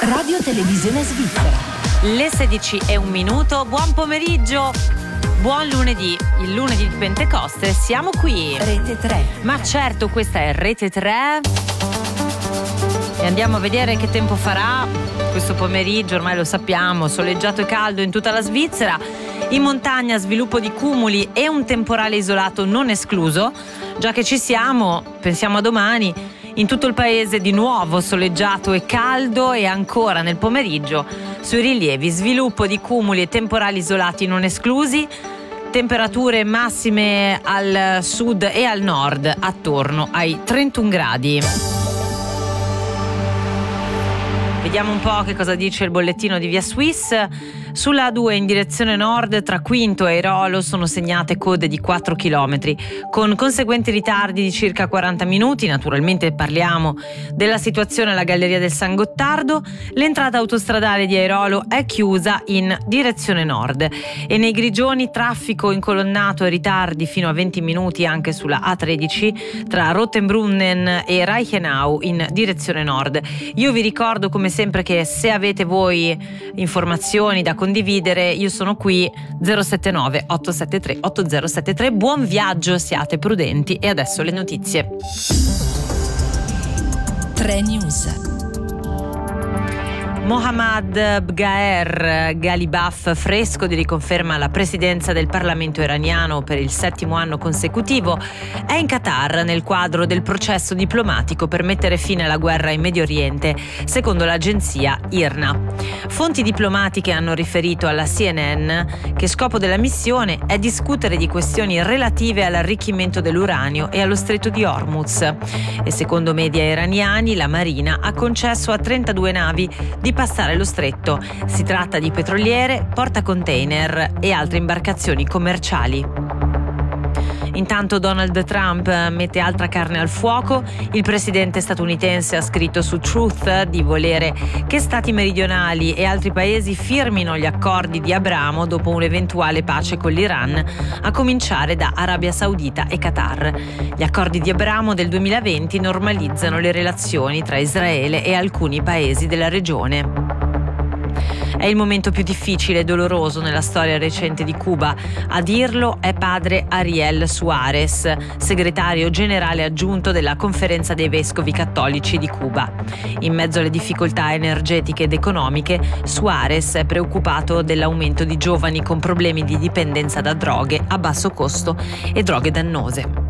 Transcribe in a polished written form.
Radio Televisione Svizzera. Le 16:01. Buon pomeriggio. Buon lunedì, il lunedì di Pentecoste, siamo qui. Rete 3. Ma certo, questa è Rete 3 e andiamo a vedere che tempo farà questo pomeriggio. Ormai lo sappiamo, soleggiato e caldo in tutta la Svizzera. In montagna sviluppo di cumuli e un temporale isolato non escluso. Già che ci siamo, pensiamo a domani. In tutto il paese di nuovo soleggiato e caldo, e ancora nel pomeriggio sui rilievi sviluppo di cumuli e temporali isolati non esclusi, temperature massime al sud e al nord attorno ai 31 gradi. Vediamo un po' che cosa dice il bollettino di Via Swiss. Sulla A2 in direzione nord tra Quinto e Airolo sono segnate code di 4 km con conseguenti ritardi di circa 40 minuti. Naturalmente parliamo della situazione alla Galleria del San Gottardo. L'entrata autostradale di Airolo è chiusa in direzione nord e nei Grigioni traffico incolonnato e ritardi fino a 20 minuti anche sulla A13 tra Rottenbrunnen e Reichenau in direzione nord. Io vi ricordo come sempre che se avete voi informazioni da condividere, io sono qui 079 873 8073. Buon viaggio, siate prudenti. E adesso le notizie. 3 News. Mohammad Bghaer Ghalibaf, fresco di riconferma alla presidenza del Parlamento iraniano per il 7° anno consecutivo, è in Qatar nel quadro del processo diplomatico per mettere fine alla guerra in Medio Oriente, secondo l'agenzia IRNA. Fonti diplomatiche hanno riferito alla CNN che scopo della missione è discutere di questioni relative all'arricchimento dell'uranio e allo stretto di Hormuz. E secondo media iraniani, la Marina ha concesso a 32 navi di passare lo stretto. Si tratta di petroliere, portacontainer e altre imbarcazioni commerciali. Intanto Donald Trump mette altra carne al fuoco. Il presidente statunitense ha scritto su Truth di volere che stati meridionali e altri paesi firmino gli accordi di Abramo dopo un'eventuale pace con l'Iran, a cominciare da Arabia Saudita e Qatar. Gli accordi di Abramo del 2020 normalizzano le relazioni tra Israele e alcuni paesi della regione. È il momento più difficile e doloroso nella storia recente di Cuba. A dirlo è padre Ariel Suárez, segretario generale aggiunto della Conferenza dei Vescovi Cattolici di Cuba. In mezzo alle difficoltà energetiche ed economiche, Suárez è preoccupato dell'aumento di giovani con problemi di dipendenza da droghe a basso costo e droghe dannose.